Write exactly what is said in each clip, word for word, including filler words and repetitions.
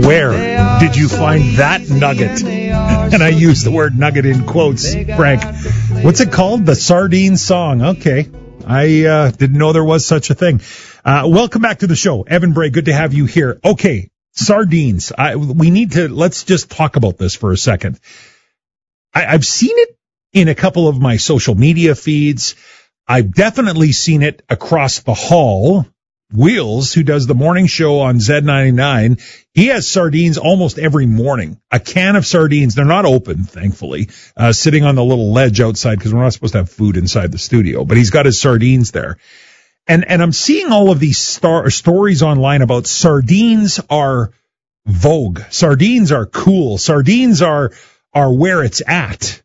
Where did you find that nugget? And I use the word nugget in quotes, Frank. What's it called? The Sardine Song. Okay. I uh, didn't know there was such a thing. Uh, welcome back to the show. Evan Bray, good to have you here. Okay, sardines. I, we need to, let's just talk about this for a second. I, I've seen it in a couple of my social media feeds. I've definitely seen it across the hall. Wheels, who does the morning show on Z ninety-nine, he has sardines almost every morning. A can of sardines. They're not open, thankfully, uh, sitting on the little ledge outside because we're not supposed to have food inside the studio. But he's got his sardines there. And and I'm seeing all of these star- stories online about sardines are vogue. Sardines are cool. Sardines are are where it's at.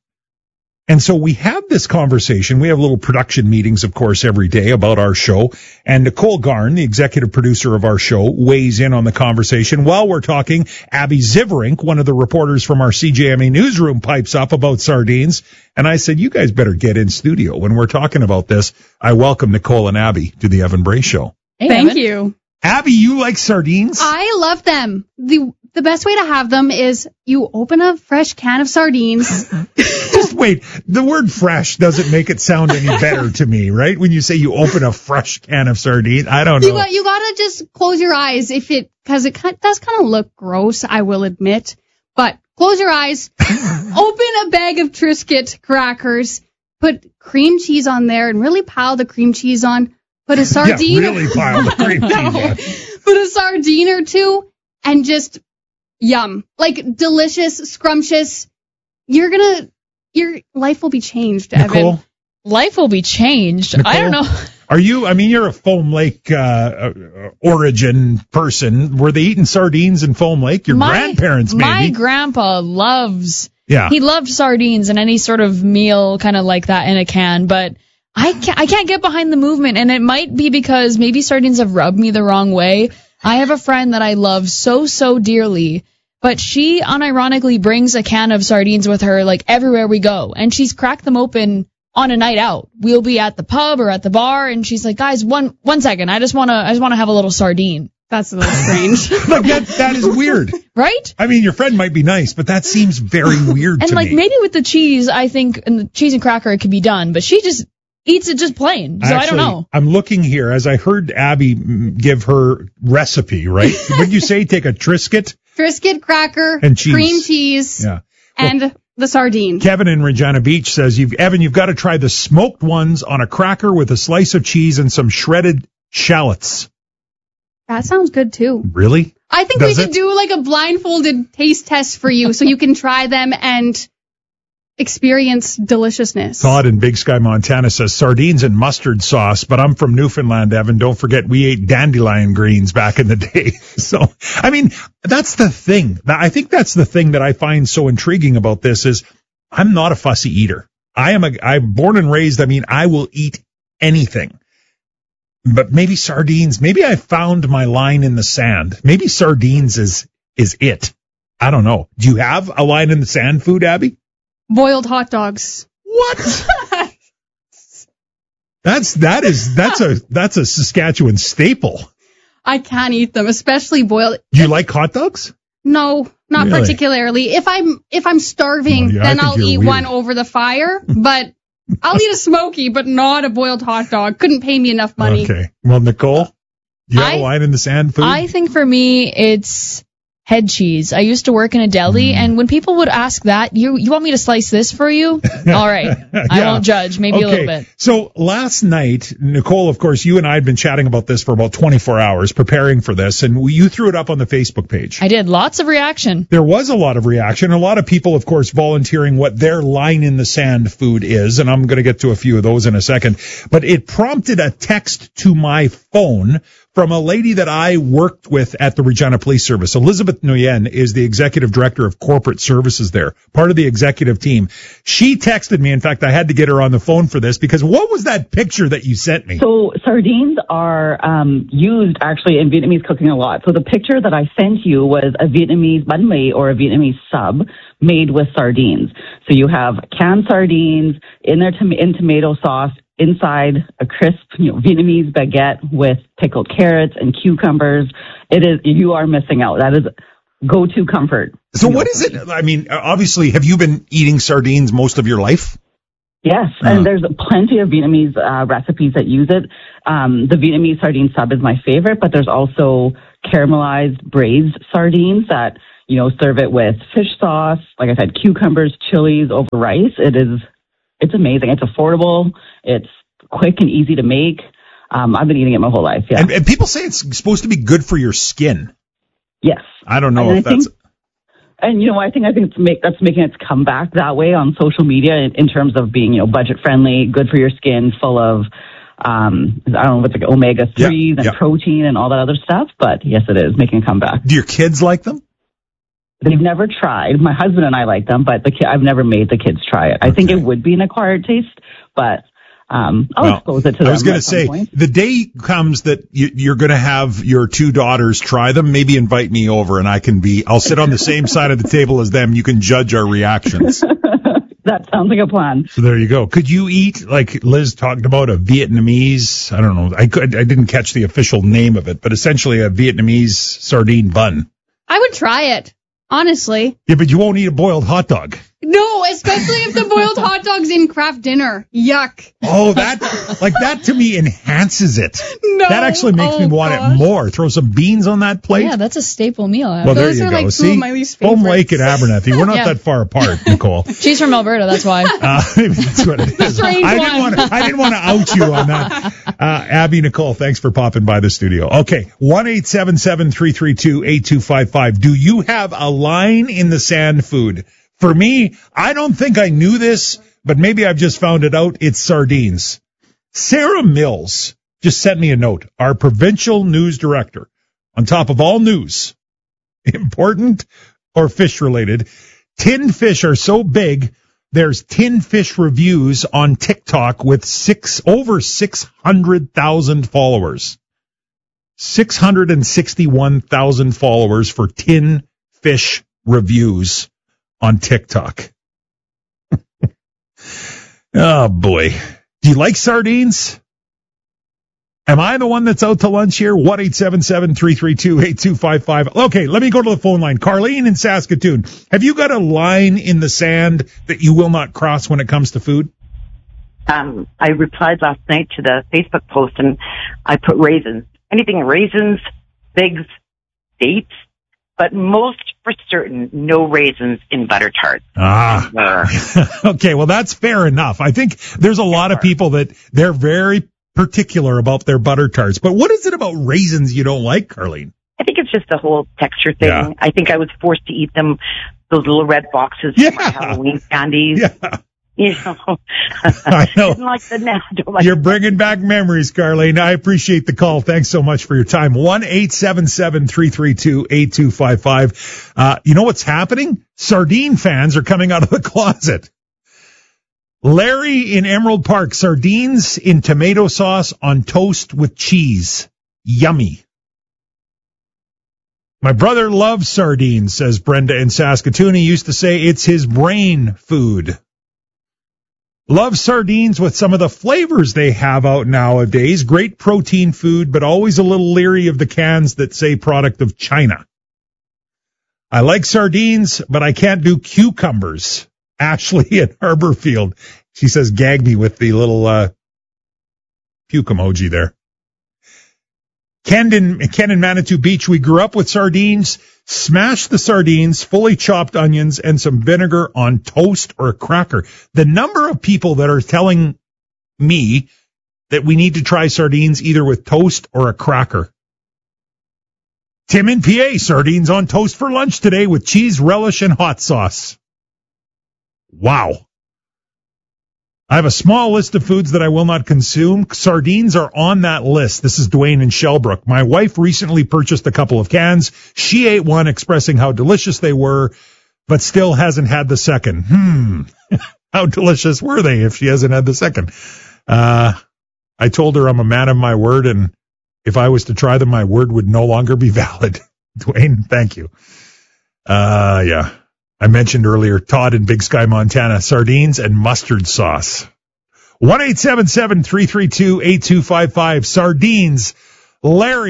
And so we have this conversation. We have little production meetings, of course, every day about our show. And Nicole Garn, the executive producer of our show, weighs in on the conversation. While we're talking, Abby Ziverink, one of the reporters from our C J M E newsroom, pipes up about sardines. And I said, you guys better get in studio. When we're talking about this, I welcome Nicole and Abby to the Evan Bray Show. Hey, Thank Evan. you. Abby, you like sardines? I love them. The the best way to have them is you open a fresh can of sardines. Just wait. The word fresh doesn't make it sound any better to me, right? When you say you open a fresh can of sardines, I don't know. You got you gotta just close your eyes if it because it does kind of look gross. I will admit, but close your eyes. Open a bag of Triscuit crackers. Put cream cheese on there and really pile the cream cheese on. Put a sardine. Yeah, really pile the cream cheese on. Put a sardine or two and just yum. Like delicious, scrumptious. You're gonna, your life will be changed, Evan. Nicole? Life will be changed. Nicole? I don't know. Are you, I mean, you're a Foam Lake uh, uh, origin person. Were they eating sardines in Foam Lake? Your my, grandparents, maybe. My grandpa loves, yeah. he loved sardines and any sort of meal kind of like that in a can, but I can't, I can't get behind the movement, and it might be because maybe sardines have rubbed me the wrong way. I have a friend that I love so, so dearly, but she unironically brings a can of sardines with her like everywhere we go, and she's cracked them open on a night out. We'll be at the pub or at the bar, and she's like, guys, one one second, I just want to I just want to have a little sardine. That's a little strange. Like that, that is weird. Right? I mean, your friend might be nice, but that seems very weird and to like me. maybe with the cheese, I think, and the cheese and cracker, it could be done, but she just eats it just plain, so Actually, I don't know. I'm looking here as I heard Abby give her recipe, right? What did you say? Take a Triscuit? Triscuit cracker, and cheese. cream cheese, yeah. and well, the sardine. Kevin in Regina Beach says, "You've Evan, you've got to try the smoked ones on a cracker with a slice of cheese and some shredded shallots." That sounds good, too. Really? I think Does we should it? do like a blindfolded taste test for you so you can try them and experience deliciousness. Todd in Big Sky, Montana says sardines and mustard sauce, but I'm from Newfoundland, Evan. Don't forget we ate dandelion greens back in the day. So, I mean, that's the thing. I think that's the thing that I find so intriguing about this is I'm not a fussy eater. I am a, I'm born and raised. I mean, I will eat anything, but maybe sardines, maybe I found my line in the sand. Maybe sardines is, is it. I don't know. Do you have a line in the sand food, Abby? Boiled hot dogs. What? That's that is that's a that's a Saskatchewan staple. I can't eat them, especially boiled. Do you like hot dogs? No, not Really? particularly. If I'm if I'm starving, Well, yeah, I then think I'll you're eat weird. one over the fire. But I'll eat a smoky, but not a boiled hot dog. Couldn't pay me enough money. Okay. Well, Nicole, do you have I- a line in the sand food? I think for me, it's head cheese. I used to work in a deli, Mm. and when people would ask that, you you want me to slice this for you? All right. I Yeah. won't judge. Maybe okay. a little bit. So last night, Nicole, of course, you and I had been chatting about this for about twenty-four hours, preparing for this, and we, you threw it up on the Facebook page. I did. Lots of reaction. There was a lot of reaction. A lot of people, of course, volunteering what their line in the sand food is, and I'm going to get to a few of those in a second. But it prompted a text to my phone from a lady that I worked with at the Regina Police Service. Elizabeth Nguyen is the executive director of corporate services there, part of the executive team. She texted me. In fact, I had to get her on the phone for this because what was that picture that you sent me? So sardines are um, used actually in Vietnamese cooking a lot. So the picture that I sent you was a Vietnamese banh mi or a Vietnamese sub made with sardines. So you have canned sardines in their tom- in tomato sauce, inside a crisp, you know, Vietnamese baguette with pickled carrots and cucumbers. It is, you are missing out. That is go-to comfort. So what is it? I mean, obviously, have you been eating sardines most of your life? Yes, uh-huh. And there's plenty of Vietnamese uh, recipes that use it. Um, the Vietnamese sardine sub is my favorite, but there's also caramelized braised sardines that, you know, serve it with fish sauce, like I said, cucumbers, chilies over rice. It is, it's amazing. It's affordable. It's quick and easy to make. Um, I've been eating it my whole life. Yeah. And, and people say it's supposed to be good for your skin. Yes. I don't know and if I that's. Think, and you know, I think I think it's make that's making its comeback that way on social media in, in terms of being, you know, budget friendly, good for your skin, full of um, I don't know what's like omega threes yeah, and yeah. protein and all that other stuff. But yes, it is making a comeback. Do your kids like them? They've never tried. My husband and I like them, but the ki- I've never made the kids try it. I Okay. think it would be an acquired taste, but. Um, I'll well, expose it to them. I was going to at some say, point. the day comes that you, you're going to have your two daughters try them. Maybe invite me over, and I can be. I'll sit on the same side of the table as them. You can judge our reactions. That sounds like a plan. So there you go. Could you eat, like Liz talked about, a Vietnamese? I don't know. I could. I didn't catch the official name of it, but essentially a Vietnamese sardine bun. I would try it, honestly. Yeah, but you won't eat a boiled hot dog. No, especially if the boiled hot dog's in Kraft Dinner. Yuck. Oh, that, like that to me enhances it. No. That actually makes Oh, me want gosh. it more. Throw some beans on that plate. Yeah, that's a staple meal. Well, Those there you are go. like two See, of my least Foam favorites. Lake and Abernethy. We're not Yeah. that far apart, Nicole. She's from Alberta, that's why. Uh, maybe that's what it is. Strange I didn't one. want to. I didn't want to out you on that. Uh, Abby, Nicole, thanks for popping by the studio. Okay, one eight seven seven three three two eight two five five. Do you have a line in the sand food? For me, I don't think I knew this, but maybe I've just found it out. It's sardines. Sarah Mills just sent me a note. Our provincial news director, on top of all news, important or fish related, tin fish are so big. There's tin fish reviews on TikTok with six over six hundred thousand followers. six hundred sixty-one thousand followers for tin fish reviews on TikTok. Oh boy. Do you like sardines? Am I the one that's out to lunch here? one eight seven seven three three two eight two five five. Okay, let me go to the phone line. Carlene in Saskatoon. Have you got a line in the sand that you will not cross when it comes to food? Um, I replied last night to the Facebook post and I put raisins. Anything raisins, figs, dates, but most for certain, no raisins in butter tarts. Ah. Uh, Okay, well, that's fair enough. I think there's a lot of people that they're very particular about their butter tarts. But what is it about raisins you don't like, Carlene? I think it's just the whole texture thing. Yeah. I think I was forced to eat them, those little red boxes Yeah. for my Halloween candies. Yeah, You know, I know. didn't like the now. Don't like You're bringing back memories, Carlene. I appreciate the call. Thanks so much for your time. one eight seven seven three three two eight two five five. Uh, you know what's happening? Sardine fans are coming out of the closet. Larry in Emerald Park, sardines in tomato sauce on toast with cheese. Yummy. My brother loves sardines, says Brenda in Saskatoon. He used to say it's his brain food. Love sardines with some of the flavors they have out nowadays. Great protein food, but always a little leery of the cans that say product of China. I like sardines, but I can't do cucumbers. Ashley at Harborfield. She says, gag me with the little uh, puke emoji there. Ken in, Ken in Manitou Beach, we grew up with sardines. Smash the sardines, fully chopped onions, and some vinegar on toast or a cracker. The number of people that are telling me that we need to try sardines either with toast or a cracker. Tim in P A, sardines on toast for lunch today with cheese, relish, and hot sauce. Wow. I have a small list of foods that I will not consume. Sardines are on that list. This is Dwayne in Shellbrook. My wife recently purchased a couple of cans. She ate one, expressing how delicious they were, but still hasn't had the second. Hmm. How delicious were they if she hasn't had the second? Uh, I told her I'm a man of my word, and if I was to try them, my word would no longer be valid. Dwayne, thank you. Uh, yeah. I mentioned earlier, Todd in Big Sky, Montana, sardines and mustard sauce. one eight seven seven three three two eight two five five. Sardines. Larry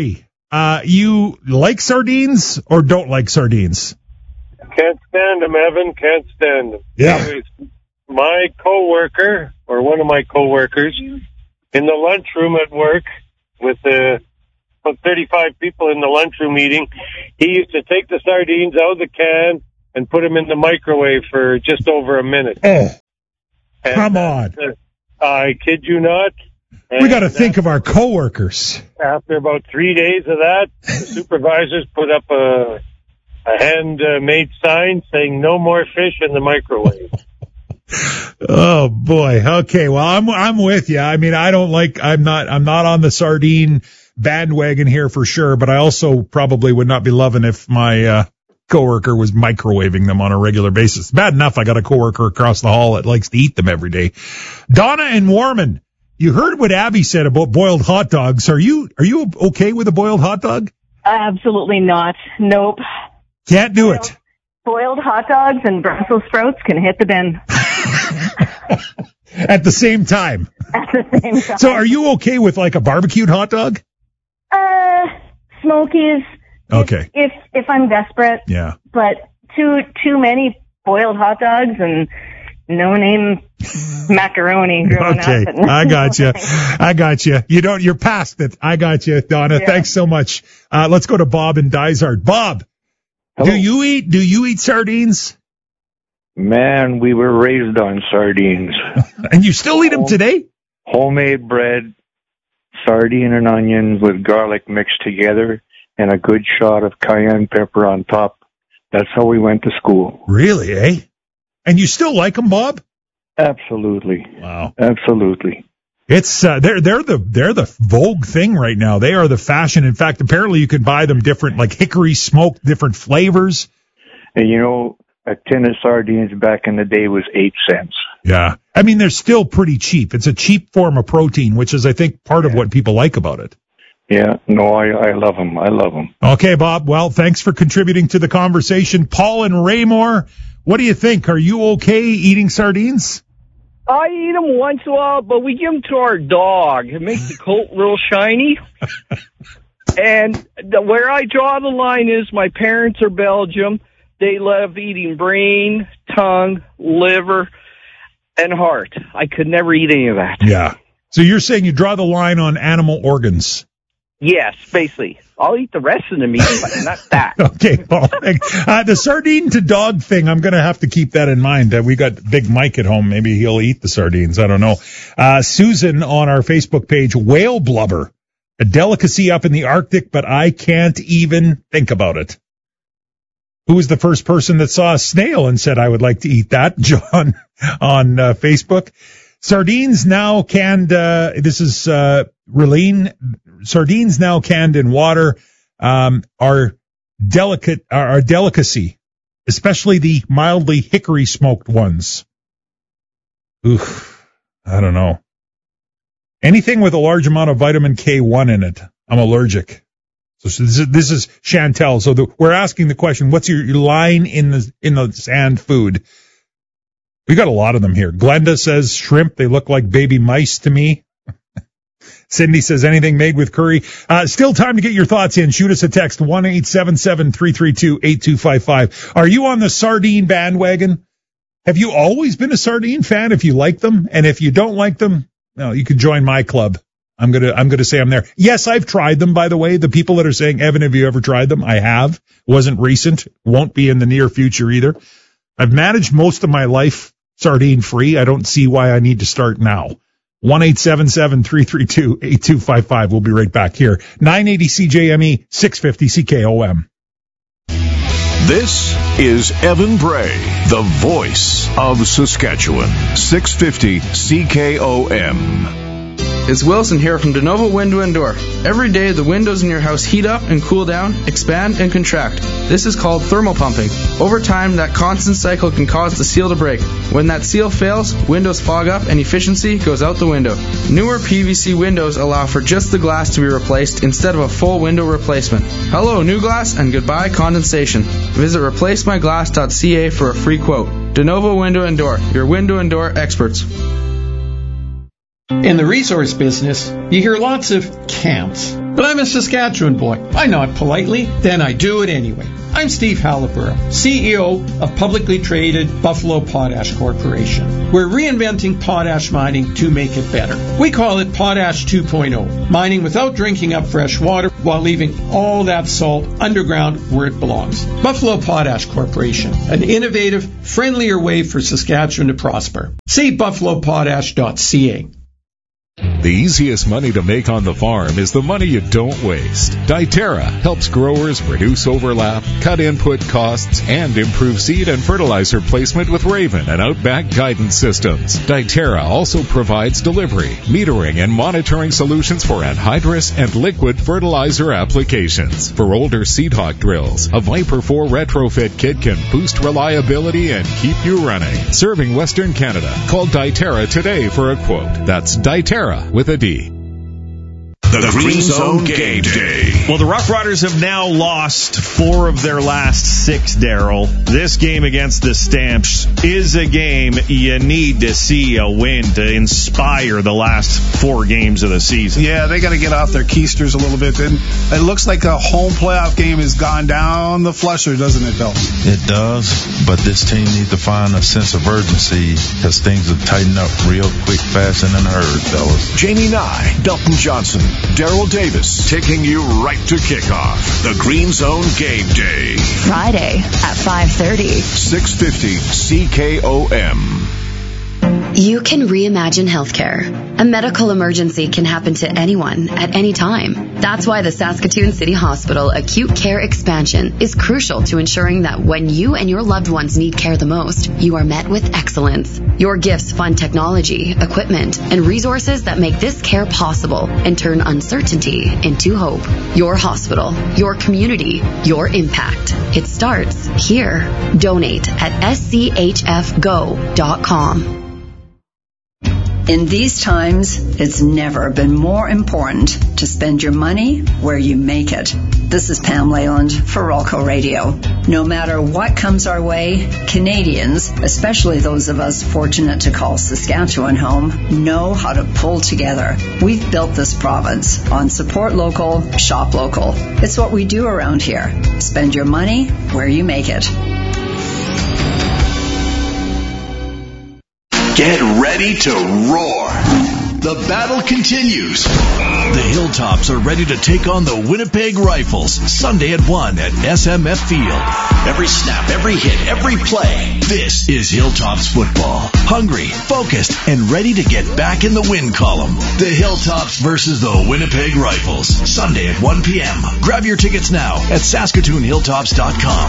uh, you like sardines or don't like sardines? Can't stand them, Evan. Can't stand them. Yeah. Anyways, my coworker, or one of my coworkers, in the lunchroom at work with the about thirty-five people in the lunchroom meeting, he used to take the sardines out of the can and put them in the microwave for just over a minute. Oh, and, come on. Uh, I kid you not. We got to think of our coworkers. After about three days of that, the supervisors put up a, a hand-made sign saying no more fish in the microwave. Oh boy. Okay. Well, I'm I'm with you. I mean, I don't like. I'm not. I'm not on the sardine bandwagon here for sure. But I also probably would not be loving if my uh, coworker was microwaving them on a regular basis. Bad enough I got a coworker across the hall that likes to eat them every day. Donna and Warman, you heard what Abby said about boiled hot dogs. Are you are you okay with a boiled hot dog? Absolutely not. Nope. Can't do it. Boiled hot dogs and Brussels sprouts can hit the bin. At the same time. At the same time. So are you okay with like a barbecued hot dog? Uh, Smokies. Okay. If, if if I'm desperate. Yeah. But too too many boiled hot dogs and no name macaroni growing okay. up. I got you. I got you. You don't. You're past it. I got you, Donna. Yeah. Thanks so much. Uh, let's go to Bob in Dysart. Bob, Hello. do you eat? Do you eat sardines? Man, we were raised on sardines. And you still eat them today? Homemade bread, sardine and onions with garlic mixed together, and a good shot of cayenne pepper on top. That's how we went to school. Really, eh? And you still like them, Bob? Absolutely. Wow. Absolutely. It's uh, they're they're the they're the vogue thing right now. They are the fashion. In fact, apparently you can buy them different, like hickory smoked, different flavors. And you know, a tin of sardines back in the day was eight cents. Yeah. I mean, they're still pretty cheap. It's a cheap form of protein, which is, I think, part of what people like about it. Yeah. No, I, I love them. I love them. Okay, Bob. Well, thanks for contributing to the conversation. Paul and Raymore, what do you think? Are you okay eating sardines? I eat them once in a while, but we give them to our dog. It makes the coat real shiny. And the, where I draw the line is my parents are Belgium. They love eating brain, tongue, liver, and heart. I could never eat any of that. Yeah. So you're saying you draw the line on animal organs? Yes, basically. I'll eat the rest of the meat, but not that. Okay, Paul. Uh, the sardine to dog thing, I'm going to have to keep that in mind. Uh, we got Big Mike at home. Maybe he'll eat the sardines. I don't know. Uh, Susan on our Facebook page, whale blubber, a delicacy up in the Arctic, but I can't even think about it. Who was the first person that saw a snail and said, I would like to eat that? John on uh, Facebook. Sardines now canned, uh, this is uh, Raleen. Sardines now canned in water um, are delicate, are a delicacy, especially the mildly hickory smoked ones. Oof, I don't know. Anything with a large amount of vitamin K one in it, I'm allergic. So this is, this is Chantel. So the, we're asking the question, what's your, your line in the in the sand food? We got a lot of them here. Glenda says shrimp. They look like baby mice to me. Cindy says anything made with curry. Uh, still time to get your thoughts in. Shoot us a text, one eight seven seven, three three two, eight two five five. Are you on the sardine bandwagon? Have you always been a sardine fan if you like them? And if you don't like them, no, you can join my club. I'm going to, I'm going to say I'm there. Yes, I've tried them, by the way. The people that are saying, Evan, have you ever tried them? I have. Wasn't recent. Won't be in the near future either. I've managed most of my life sardine free. I don't see why I need to start now. one eight seven seven, three three two, eight two five five. We'll be right back here. nine eighty C J M E, six fifty C K O M. This is Evan Bray, the voice of Saskatchewan. six fifty C K O M. It's Wilson here from DeNovo Window and Door. Every day, the windows in your house heat up and cool down, expand and contract. This is called thermal pumping. Over time, that constant cycle can cause the seal to break. When that seal fails, windows fog up and efficiency goes out the window. Newer P V C windows allow for just the glass to be replaced instead of a full window replacement. Hello, new glass, and goodbye, condensation. Visit replace my glass dot c a for a free quote. DeNovo Window and Door, your window and door experts. In the resource business, you hear lots of can'ts. But I'm a Saskatchewan boy. I nod politely, then I do it anyway. I'm Steve Halliburton, C E O of publicly traded Buffalo Potash Corporation. We're reinventing potash mining to make it better. We call it Potash two point oh, mining without drinking up fresh water while leaving all that salt underground where it belongs. Buffalo Potash Corporation, an innovative, friendlier way for Saskatchewan to prosper. See buffalo potash dot c a. The easiest money to make on the farm is the money you don't waste. Diterra helps growers reduce overlap, cut input costs, and improve seed and fertilizer placement with Raven and Outback guidance systems. Diterra also provides delivery, metering, and monitoring solutions for anhydrous and liquid fertilizer applications. For older SeedHawk drills, a Viper four retrofit kit can boost reliability and keep you running. Serving Western Canada. Call Diterra today for a quote. That's Diterra with a D. The, the Green, Green Zone Game Day. Well, the Rough Riders have now lost four of their last six, Daryl. This game against the Stamps is a game you need to see a win to inspire the last four games of the season. Yeah, they got to get off their keisters a little bit. And it looks like a home playoff game has gone down the flusher, doesn't it, Bill? It does, but this team needs to find a sense of urgency because things have tightened up real quick, fast, and in a hurry, fellas. Jamie Nye, Dalton Johnson, Daryl Davis, taking you right to kickoff. The Green Zone Game Day. Friday at five thirty. six fifty C K O M. You can reimagine healthcare. A medical emergency can happen to anyone at any time. That's why the Saskatoon City Hospital Acute Care Expansion is crucial to ensuring that when you and your loved ones need care the most, you are met with excellence. Your gifts fund technology, equipment, and resources that make this care possible and turn uncertainty into hope. Your hospital, your community, your impact. It starts here. Donate at s c h f go dot com. In these times, it's never been more important to spend your money where you make it. This is Pam Leyland for Rolco Radio. No matter what comes our way, Canadians, especially those of us fortunate to call Saskatchewan home, know how to pull together. We've built this province on support local, shop local. It's what we do around here. Spend your money where you make it. Get ready to roar. The battle continues. The Hilltops are ready to take on the Winnipeg Rifles Sunday at one at S M F Field. Every snap, every hit, every play. This is Hilltops football. Hungry, focused, and ready to get back in the win column. The Hilltops versus the Winnipeg Rifles Sunday at one p.m. Grab your tickets now at saskatoon hilltops dot com.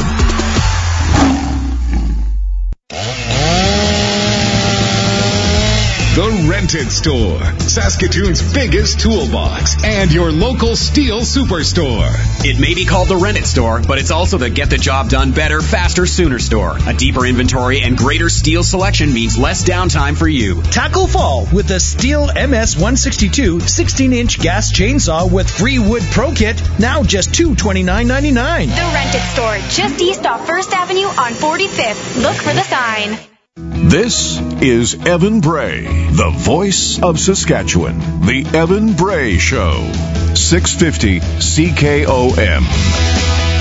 The Rented Store, Saskatoon's biggest toolbox, and your local steel superstore. It may be called the Rented Store, but it's also the Get the Job Done Better, Faster, Sooner store. A deeper inventory and greater steel selection means less downtime for you. Tackle fall with the Steel M S one sixty-two sixteen-inch gas chainsaw with free wood pro kit, now just two hundred twenty-nine dollars and ninety-nine cents. The Rented Store, just east off First Avenue on forty-fifth. Look for the sign. This is Evan Bray, the voice of Saskatchewan. The Evan Bray Show. six fifty C K O M.